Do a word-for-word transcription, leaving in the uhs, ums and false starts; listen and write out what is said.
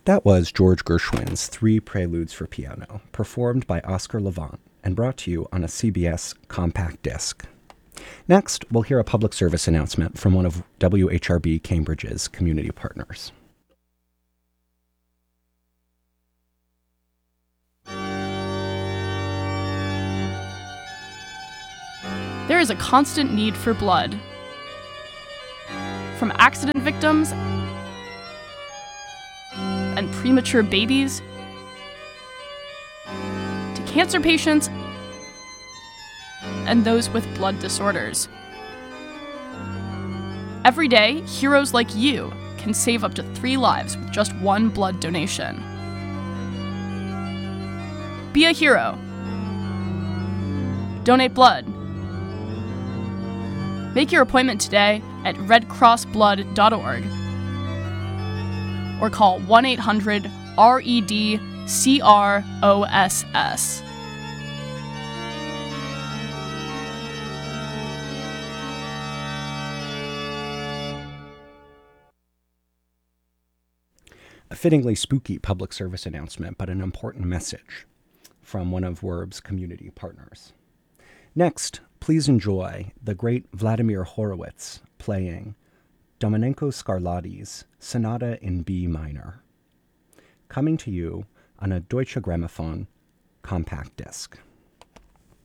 That was George Gershwin's Three Preludes for Piano, performed by Oscar Levant and brought to you on a C B S compact disc. Next, we'll hear a public service announcement from one of W H R B Cambridge's community partners. There is a constant need for blood. From accident victims and premature babies to cancer patients and those with blood disorders. Every day, heroes like you can save up to three lives with just one blood donation. Be a hero. Donate blood. Make your appointment today at red cross blood dot org or call one eight hundred R E D C R O S S. A fittingly spooky public service announcement, but an important message from one of W R B's community partners. Next, please enjoy the great Vladimir Horowitz playing Domenico Scarlatti's Sonata in B minor, coming to you on a Deutsche Grammophon compact disc.